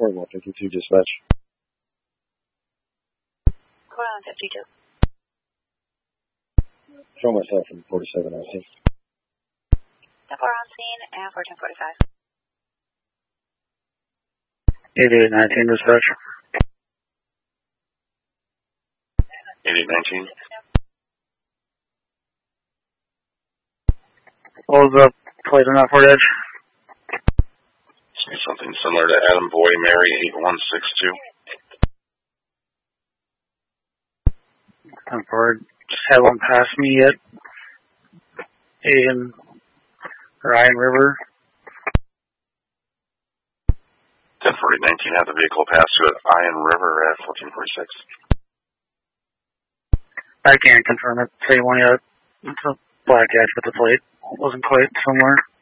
report 152 dispatch. Code on 52. Show myself in 47 LC. 10-4 on scene and 1445. 8819 dispatch. 8819. What was the plate on that Ford Edge? Something similar to Adam Boy, Mary 8162. I'm Ford. Just had one pass me yet. In Ryan River. 10-4819 had the vehicle pass you at Iron River at 1446. I can't confirm it. Same one yet. It's a black edge, but the plate wasn't quite somewhere.